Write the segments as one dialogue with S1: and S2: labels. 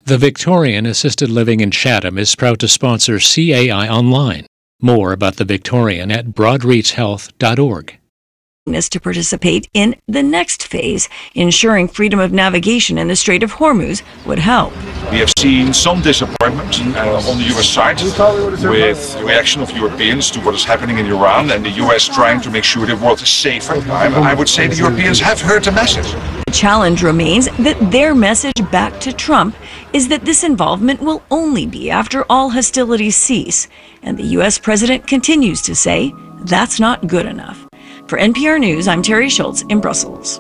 S1: The Victorian Assisted Living in Chatham is proud to sponsor CAI Online. More about the Victorian at broadreachhealth.org.
S2: To participate in the next phase, ensuring freedom of navigation in the Strait of Hormuz would help.
S3: We have seen some disappointment on the US side with the reaction of Europeans to what is happening in Iran, and the US trying to make sure the world is safer. I would say the Europeans have heard the message.
S2: The challenge remains that their message back to Trump is that this involvement will only be after all hostilities cease, and the US president continues to say that's not good enough. For NPR News, I'm Terry Schultz in Brussels.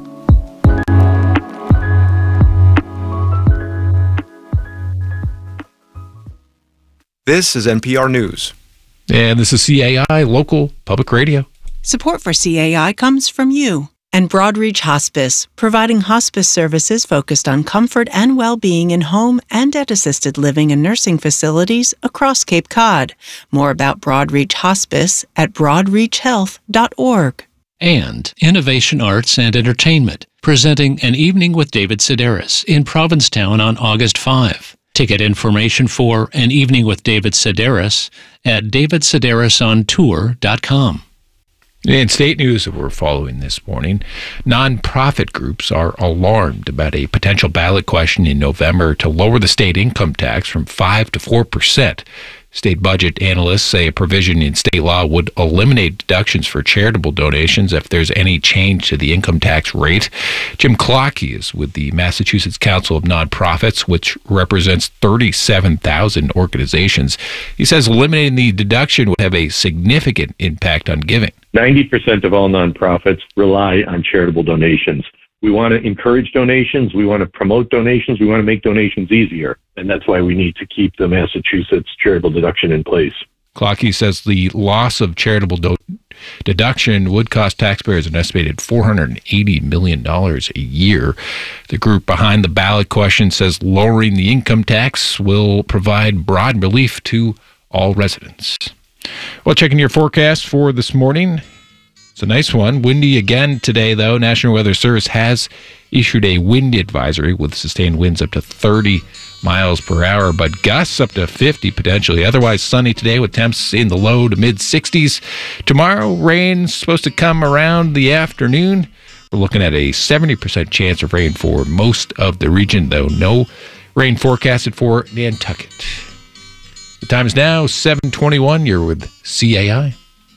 S4: This is NPR News.
S5: And this is CAI Local Public Radio.
S6: Support for CAI comes from you and Broadreach Hospice, providing hospice services focused on comfort and well-being in home and at assisted living and nursing facilities across Cape Cod. More about Broadreach Hospice at broadreachhealth.org.
S1: And Innovation Arts and Entertainment, presenting An Evening with David Sedaris in Provincetown on August 5. Ticket information for An Evening with David Sedaris at davidsedarisontour.com.
S5: In state news that we're following this morning, nonprofit groups are alarmed about a potential ballot question in November to lower the state income tax from 5% to 4%. State budget analysts say a provision in state law would eliminate deductions for charitable donations if there's any change to the income tax rate. Jim Clockey is with the Massachusetts Council of Nonprofits, which represents 37,000 organizations. He says eliminating the deduction would have a significant impact on giving.
S7: 90% of all nonprofits rely on charitable donations. We want to encourage donations. We want to promote donations. We want to make donations easier. And that's why we need to keep the Massachusetts charitable deduction in place.
S5: Clockey says the loss of charitable deduction would cost taxpayers an estimated $480 million a year. The group behind the ballot question says lowering the income tax will provide broad relief to all residents. Well, checking your forecast for this morning. It's a nice one. Windy again today, though. National Weather Service has issued a wind advisory with sustained winds up to 30 miles per hour, but gusts up to 50 potentially. Otherwise sunny today with temps in the low to mid 60s. Tomorrow, rain's supposed to come around the afternoon. We're looking at a 70% chance of rain for most of the region, though no rain forecasted for Nantucket. The time is now 7:21. You're with CAI.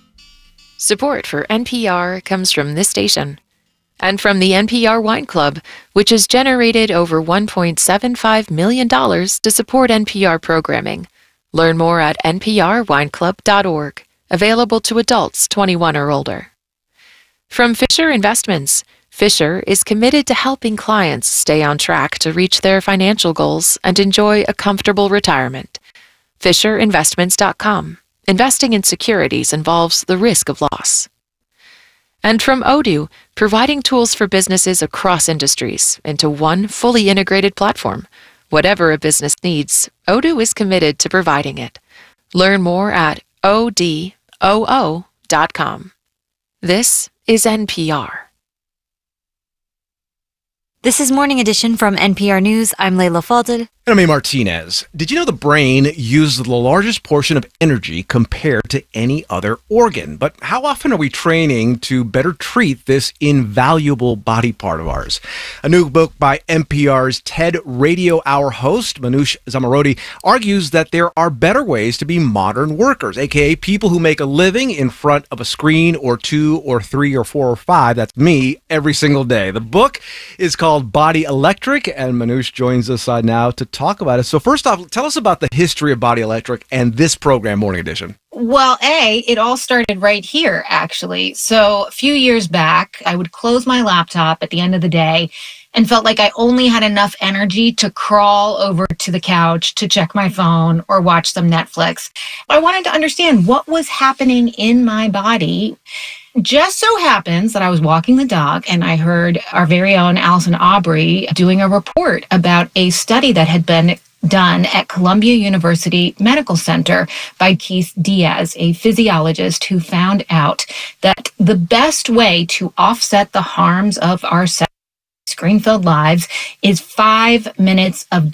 S8: Support for NPR comes from this station and from the NPR Wine Club, which has generated over $1.75 million to support NPR programming. Learn more at nprwineclub.org. Available to adults 21 or older. From Fisher Investments, Fisher is committed to helping clients stay on track to reach their financial goals and enjoy a comfortable retirement. FisherInvestments.com. Investing in securities involves the risk of loss. And from Odoo, providing tools for businesses across industries into one fully integrated platform. Whatever a business needs, Odoo is committed to providing it. Learn more at odoo.com. This is NPR.
S9: This is Morning Edition from NPR News. I'm Layla Fadel.
S4: And I'm A. Martinez. Did you know the brain uses the largest portion of energy compared to any other organ? But how often are we training to better treat this invaluable body part of ours? A new book by NPR's TED Radio Hour host, Manoush Zomorodi, argues that there are better ways to be modern workers, aka people who make a living in front of a screen or 2 or 3 or 4 or 5, that's me, every single day. The book is called Body Electric, and Manoush joins us now to talk about it. So first off, tell us about the history of Body Electric and this program, Morning Edition.
S10: Well, it all started right here, actually. So a few years back, I would close my laptop at the end of the day and felt like I only had enough energy to crawl over to the couch to check my phone or watch some Netflix. I wanted to understand what was happening in my body. Just so happens that I was walking the dog and I heard our very own Allison Aubrey doing a report about a study that had been done at Columbia University Medical Center by Keith Diaz, a physiologist who found out that the best way to offset the harms of our screen-filled lives is 5 minutes of